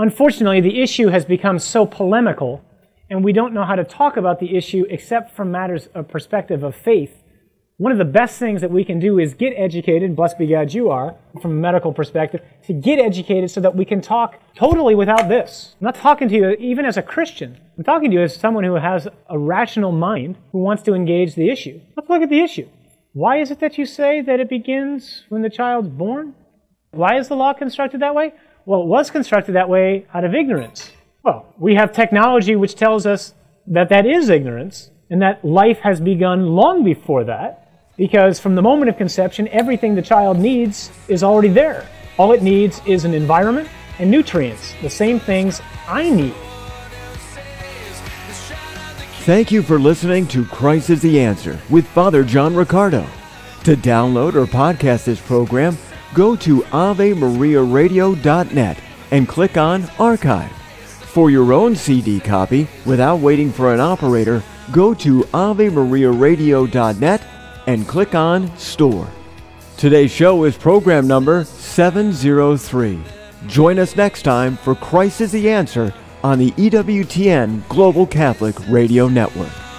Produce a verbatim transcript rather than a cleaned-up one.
unfortunately, the issue has become so polemical, and we don't know how to talk about the issue except from matters of perspective of faith. One of the best things that we can do is get educated, blessed be God you are, from a medical perspective, to get educated so that we can talk totally without this. I'm not talking to you even as a Christian. I'm talking to you as someone who has a rational mind who wants to engage the issue. Let's look at the issue. Why is it that you say that it begins when the child's born? Why is the law constructed that way? Well, it was constructed that way out of ignorance. Well, we have technology which tells us that that is ignorance, and that life has begun long before that, because from the moment of conception, everything the child needs is already there. All it needs is an environment and nutrients, the same things I need. Thank you for listening to Christ is the Answer with Father John Riccardo. To download or podcast this program, go to ave maria radio dot net and click on Archive. For your own C D copy, without waiting for an operator, go to ave maria radio dot net and click on Store. Today's show is program number seven oh three. Join us next time for Christ is the Answer on the E W T N Global Catholic Radio Network.